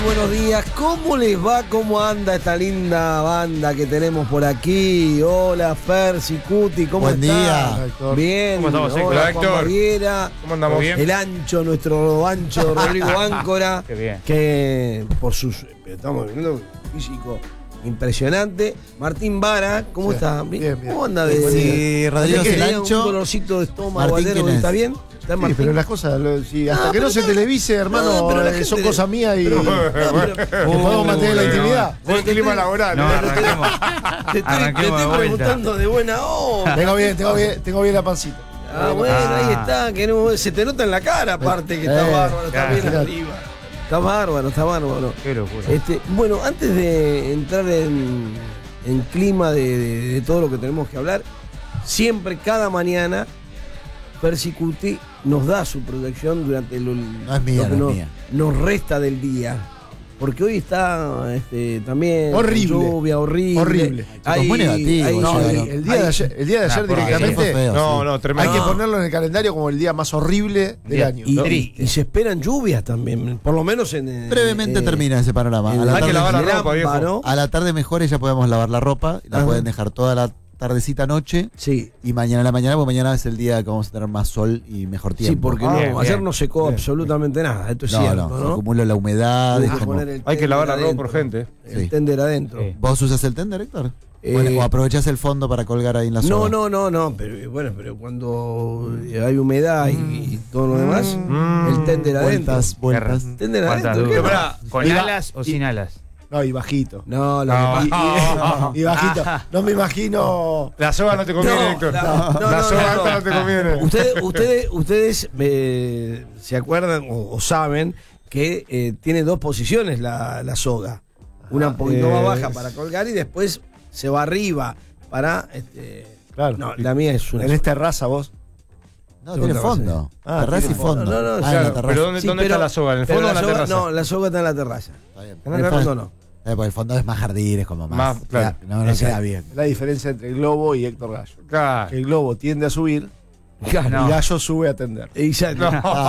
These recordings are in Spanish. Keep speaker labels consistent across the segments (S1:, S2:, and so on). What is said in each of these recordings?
S1: Buenos días, ¿cómo les va? ¿Cómo anda esta linda banda que tenemos por aquí? Hola, Fer, Cicuti, ¿cómo
S2: Buen
S1: está?
S2: día,
S3: Héctor.
S1: Bien,
S3: ¿Cómo estamos,
S1: hola,
S3: Héctor?
S1: Juan Barriera,
S3: ¿Cómo andamos? Bien.
S1: el ancho, nuestro ancho Rodrigo Áncora,
S3: Qué bien.
S1: que por sus, estamos viendo un físico impresionante. Martín Vara, ¿cómo
S2: Sí,
S1: está?
S2: bien, bien.
S1: ¿Cómo anda?
S2: Sí, Rodrigo
S1: ¿Tenés
S2: el
S1: un
S2: ancho.
S1: dolorcito de estómago,
S2: Martín,
S1: Valero,
S2: ¿quién es?
S1: ¿está bien? ¿Está
S2: Sí,
S1: Martín?
S2: pero las cosas, hasta que no se televise, hermano,
S1: pero la gente
S2: son cosas mías y podemos mantener la intimidad.
S3: Buen clima laboral.
S4: No, arranquemos.
S1: Te estoy
S4: Arranquemos de vuelta.
S1: preguntando de buena hora.
S2: Tengo bien la pancita.
S1: Ah, bueno, ahí está, que no, se te nota en la cara aparte que está bárbaro, está
S4: claro,
S1: bien
S2: claro.
S1: arriba. Está bárbaro.
S4: Qué locura.
S1: Bueno, antes de entrar en clima de todo lo que tenemos que hablar, siempre, cada mañana, Persicuti nos da su proyección durante
S2: No es mía,
S1: lo que
S2: no es mía.
S1: nos resta del día. Porque hoy está también
S2: Horrible.
S1: lluvia, horrible.
S2: Chicos, muy negativo,
S1: no,
S2: el día de ayer
S4: por
S2: directamente
S4: fue feo,
S3: No,
S2: hay
S3: tremendo.
S2: que ponerlo en el calendario como el día más horrible del
S4: Bien.
S2: año.
S1: Y se esperan lluvias también, por lo menos en...
S2: Brevemente termina ese panorama. A la,
S3: Hay que lavar la ropa, viejo.
S1: ¿no?
S2: a la tarde mejor ya podemos lavar la ropa, la
S1: Ajá.
S2: pueden dejar toda la tardecita noche
S1: Sí.
S2: y mañana a la mañana, porque mañana es el día que vamos a tener más sol y mejor tiempo.
S1: Sí, porque
S4: Ah,
S1: no,
S4: bien,
S1: ayer
S4: bien.
S1: no secó
S3: Bien.
S1: absolutamente nada, esto es
S2: no,
S1: cierto,
S2: no,
S1: ¿no?
S2: se acumula la humedad.
S1: Hay
S2: es
S1: que
S2: como-
S1: poner el
S3: Hay que lavar la
S1: tender
S3: ropa
S1: adentro,
S3: urgente.
S1: El
S2: Sí.
S1: tender adentro.
S4: Sí.
S2: ¿Vos usas el tender, Héctor?
S1: Eh,
S2: ¿O aprovechás el fondo para colgar ahí en la soga?
S1: No, pero bueno, pero cuando hay humedad y todo lo demás, el tender adentro.
S2: Vueltas.
S1: Tender
S4: ¿Cuántas
S1: adentro, ¿qué
S4: dudas?
S1: va?
S4: ¿Con
S2: Iba-
S4: alas o sin alas?
S2: No, y bajito.
S1: No, lo
S3: No.
S1: que pasa-
S2: Y bajito. No me imagino.
S3: La soga no te conviene,
S1: No,
S3: Héctor.
S1: no,
S3: La
S1: no,
S3: soga
S1: no.
S3: esta no te conviene.
S1: Ustedes se acuerdan o saben que tiene dos posiciones la soga. Una un poquito más baja para colgar y después se va arriba para...
S2: Claro.
S1: No, la mía es una...
S2: ¿Tenés terraza vos? No, tiene
S1: terraza.
S2: fondo.
S1: Ah,
S2: Terraza y
S1: tiene
S2: fondo.
S1: fondo. No,
S2: En
S1: claro,
S2: la terraza.
S3: Pero ¿dónde
S1: Sí,
S3: está
S1: pero-
S3: la soga? ¿En el
S1: pero
S3: fondo o en la
S1: soga-
S3: terraza?
S1: No, la soga está en la terraza.
S2: Está bien.
S1: En el fondo no.
S2: Porque el fondo es más jardín, es como más.
S3: Más, claro.
S2: No queda bien. La diferencia entre el globo y Héctor Gallo.
S3: Claro.
S2: El globo tiende a subir
S4: No.
S2: y Gallo sube a tender.
S1: Exacto.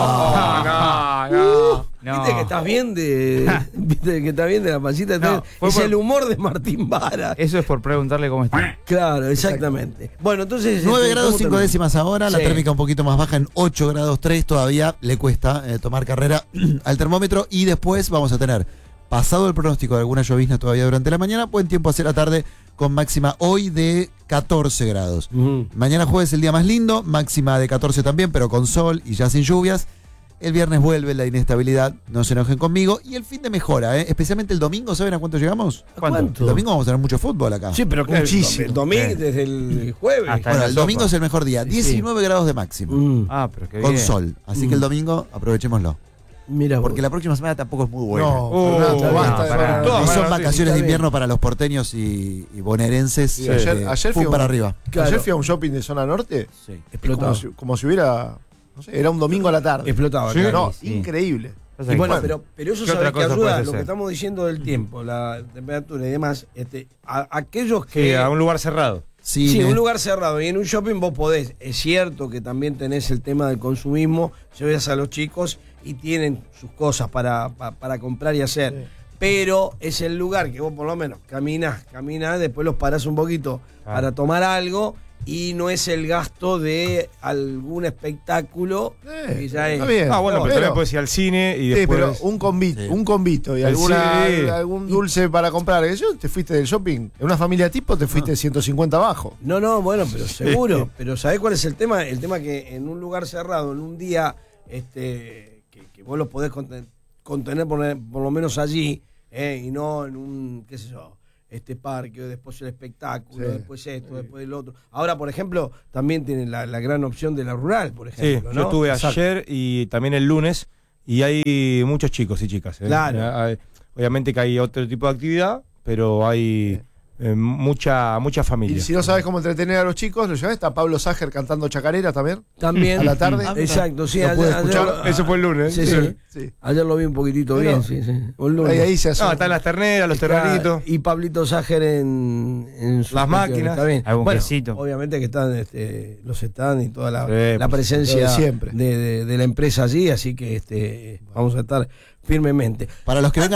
S3: No.
S1: Viste que estás bien viste que estás bien de la pancita.
S4: No, fue
S1: es
S4: por-
S1: el humor de Martín Vara.
S4: Eso es por preguntarle cómo está.
S1: Claro, exactamente. Bueno, entonces
S2: 9
S1: ¿cómo
S2: grados 5
S1: termina?
S2: décimas ahora, la
S1: Sí.
S2: térmica un poquito más baja en 8 grados 3, todavía le cuesta tomar carrera al termómetro y después vamos a tener, pasado el pronóstico de alguna llovizna todavía durante la mañana, buen tiempo hacia la tarde con máxima hoy de 14 grados.
S1: Ujú.
S2: Mañana jueves el día más lindo, máxima de 14 también, pero con sol y ya sin lluvias. El viernes vuelve la inestabilidad, no se enojen conmigo. Y el fin de mejora, especialmente el domingo, ¿saben a cuánto llegamos?
S1: ¿Cuánto?
S2: El domingo vamos a tener mucho fútbol acá.
S1: Sí, pero
S2: Muchísimo.
S1: el domingo, desde el jueves.
S4: Hasta
S2: Bueno,
S4: la
S2: el
S4: sopa.
S2: domingo es el mejor día,
S1: Sí,
S2: 19 grados de máximo,
S1: Mm,
S4: Ah, pero qué
S2: con
S4: bien.
S2: sol. Así que el domingo aprovechémoslo.
S1: mira, vos.
S2: Porque la próxima semana tampoco es muy buena.
S3: basta
S4: de para-
S3: todas
S2: No son
S3: maneras,
S2: vacaciones
S1: está
S2: de
S1: bien.
S2: invierno para los porteños y bonaerenses.
S3: Sí,
S2: ayer fui para arriba.
S1: Claro.
S5: Ayer fui a un shopping de zona norte,
S1: Explotado.
S5: como si hubiera, no sé, era un domingo a la tarde.
S1: Explotaba.
S3: Sí.
S1: claro.
S5: No,
S4: Sí.
S5: increíble.
S1: Y bueno,
S5: Bueno,
S1: pero eso
S4: ¿qué
S1: sabes
S4: otra
S1: que
S4: cosa
S1: ayuda,
S4: puedes
S1: lo que
S4: hacer?
S1: estamos diciendo del tiempo, la temperatura y demás, aquellos
S3: Sí,
S1: que...
S3: a un lugar cerrado.
S1: Sí, en un lugar cerrado y en un shopping vos podés. Es cierto que también tenés el tema del consumismo, llevas a los chicos y tienen sus cosas para comprar y hacer. Pero es el lugar que vos por lo menos caminás, después los parás un poquito
S3: Claro.
S1: para tomar algo y no es el gasto de algún espectáculo que ya es.
S5: está bien.
S3: Ah, bueno, pero
S5: Pero-
S3: también puedes ir al cine y
S5: Sí,
S3: después...
S5: pero un convito,
S2: Sí.
S5: un convito y
S3: El cine.
S5: algún dulce para comprar. Eso te fuiste del shopping. En una familia tipo te fuiste 150 abajo.
S1: No, bueno, pero seguro. Pero ¿sabés cuál es el tema? El tema que en un lugar cerrado, en un día que vos lo podés contener por lo menos allí, y no en un, qué sé yo, parque, después el espectáculo,
S5: Sí.
S1: después esto, después el otro. Ahora, por ejemplo, también tienen la gran opción de la rural, por
S3: Sí,
S1: ejemplo,
S3: yo
S1: ¿no?
S3: estuve
S1: Exacto.
S3: ayer y también el lunes y hay muchos chicos y chicas.
S1: Claro.
S3: Obviamente que hay otro tipo de actividad, pero hay mucha
S5: Y
S3: familia.
S5: si no sabes cómo entretener a los chicos, lo llevas. Está Pablo Sager cantando chacarera también.
S1: También.
S5: a la tarde.
S1: Exacto, sí.
S5: ¿Lo pude escuchar?
S3: Eso fue el lunes.
S1: Sí, sí.
S5: Sí.
S1: Ayer lo vi un poquitito
S5: Pero-
S1: bien, sí. O el lunes.
S5: Ahí se hace.
S3: No, están las terneras, los terraritos.
S1: Y Pablito Ságer en sus
S3: Las
S1: cuestiones,
S3: máquinas.
S1: está bien.
S4: Algún
S1: Bueno,
S4: quesito.
S1: obviamente que están los stands y toda la
S3: Sí,
S1: presencia
S5: siempre.
S1: de la empresa allí, así que vamos a estar firmemente.
S2: Para los que vengan